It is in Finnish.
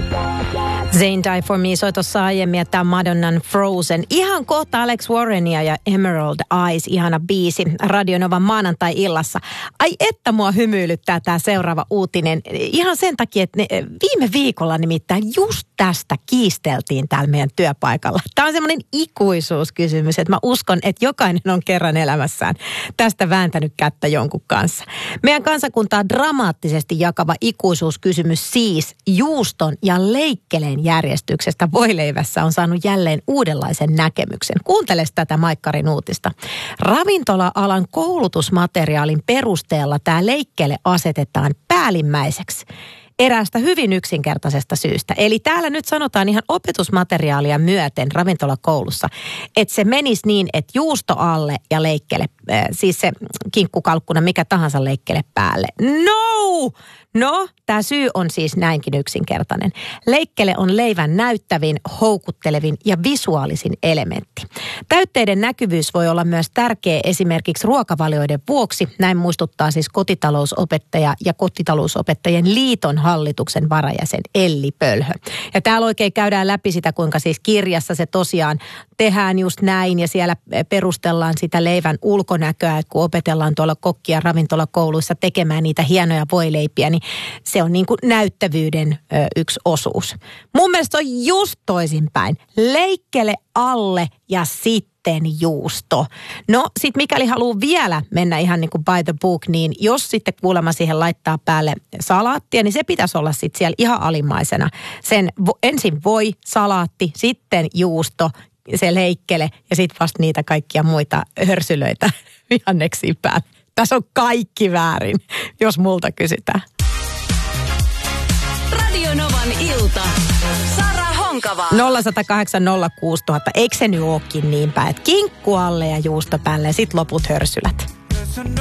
Zayn Die For Me soi tuossa aiemmin, ja tämä Madonnan Frozen. Ihan kohta Alex Warrenia ja Emerald Eyes, ihana biisi Radionovan maanantai-illassa. Ai että mua hymyilyttää tämä seuraava uutinen. Ihan sen takia, että viime viikolla nimittäin just tästä kiisteltiin täällä meidän työpaikalla. Tämä on semmoinen ikuisuuskysymys, että mä uskon, että jokainen on kerran elämässään tästä vääntänyt kättä jonkun kanssa. Meidän kansakuntaa dramaattisesti jakava ikuisuuskysymys siis juuston ja leikkeleen järjestyksestä voileivässä on saanut jälleen uudenlaisen näkemyksen. Kuunteles tätä Maikkarin uutista. Ravintola-alan koulutusmateriaalin perusteella tämä leikkele asetetaan päällimmäiseksi. Eräästä hyvin yksinkertaisesta syystä. Eli täällä nyt sanotaan ihan opetusmateriaalia myöten ravintolakoulussa, että se menisi niin, että juusto alle ja leikkele, siis se kinkkukalkkuna, mikä tahansa leikkele päälle. No, tämä syy on siis näinkin yksinkertainen. Leikkele on leivän näyttävin, houkuttelevin ja visuaalisin elementti. Täytteiden näkyvyys voi olla myös tärkeä esimerkiksi ruokavalioiden vuoksi. Näin muistuttaa siis kotitalousopettaja ja kotitalousopettajien liiton hallituksen varajäsen Elli Pölhö. Ja täällä oikein käydään läpi sitä, kuinka siis kirjassa se tosiaan tehdään just näin ja siellä perustellaan sitä leivän ulkonäköä, että kun opetellaan tuolla kokkia ravintolakouluissa tekemään niitä hienoja voileipiä, niin se on niin kuin näyttävyyden yksi osuus. Mun mielestä on just toisinpäin. Leikkele alle ja sitten juusto. No sit mikäli haluaa vielä mennä ihan niin kuin by the book, niin jos sitten kuulemma siihen laittaa päälle salaattia, niin se pitäisi olla sitten siellä ihan alimmaisena. Sen ensin voi, salaatti, sitten juusto, se leikkele ja sitten vasta niitä kaikkia muita hörsylöitä vihanneksia päälle. Tässä on kaikki väärin, jos multa kysytään. Radionovan ilta. Sara Honkava. 0108 06000. Eikö se nyt ookin niin päin, että kinkku alle ja juusto päälle ja sit loput hörsylät?